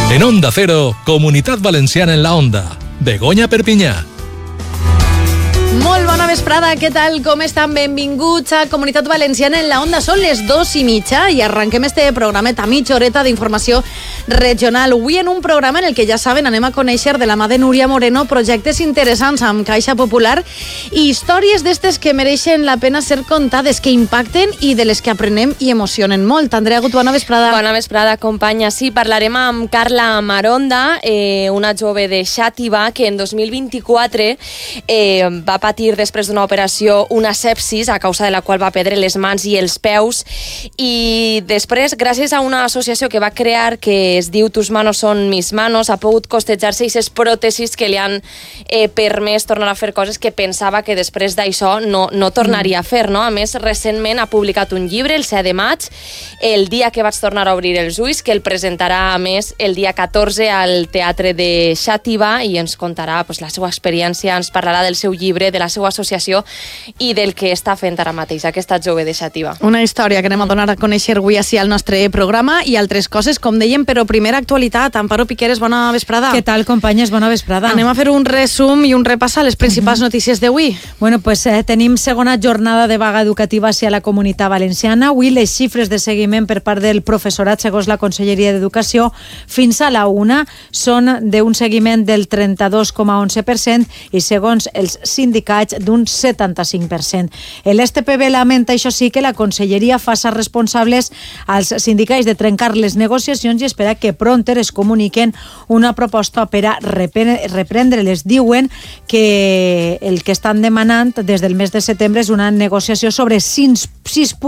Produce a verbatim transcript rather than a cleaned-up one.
En Onda Cero, Comunitat Valenciana en la Onda. Begoña Perpinyà. Molt bona vesprada, què tal? Com estan? Benvinguts a Comunitat Valenciana en la Onda. Són les dos i mitja i arrenquem este programet a mitja horeta d'informació regional. Avui en un programa en el que, ja saben, anem a conèixer de la mà de Núria Moreno projectes interessants amb Caixa Popular i històries d'estes que mereixen la pena ser contades, que impacten i de les que aprenem i emocionen molt. Andrea Gut, bona vesprada. Bona vesprada, companya. Sí, parlarem amb Carla Maronda, eh, una jove de Xàtiva que en dos mil vint-i-quatre eh, va patir després d'una operació una sepsis a causa de la qual va perdre les mans i els peus, i després, gràcies a una associació que va crear que es diu Tus manos son mis manos, ha pogut costejar-se aquestes pròtesis que li han eh, permès tornar a fer coses que pensava que després d'això no, no tornaria a fer, no? A més, recentment ha publicat un llibre, el set de maig, el dia que vaig tornar a obrir els ulls, que el presentarà a més el dia catorze al Teatre de Xàtiva i ens contarà pues, la seva experiència, ens parlarà del seu llibre, de la seva associació i del que està fent ara mateix aquesta jove de Xàtiva. Una història que anem a donar a conèixer avui així al nostre programa i altres coses, com dèiem, però primera actualitat. Amparo Piqueres, bona vesprada. Què tal, companyes? Bona vesprada. Anem a fer un resum i un repàs a les principals uh-huh. notícies d'avui. Bueno, pues eh, tenim segona jornada de vaga educativa hacia la Comunitat Valenciana. Avui les xifres de seguiment per part del professorat, segons la Conselleria d'Educació, fins a la una són d'un seguiment del trenta-dos coma onze per cent i segons els sindicats d'un setanta-cinc per cent. L'S T P B lamenta, això sí, que la Conselleria faça responsables als sindicats de trencar les negociacions i espera que pronter es comuniquen una proposta per a reprendre-les. Diuen que el que estan demanant des del mes de setembre és una negociació sobre sis punts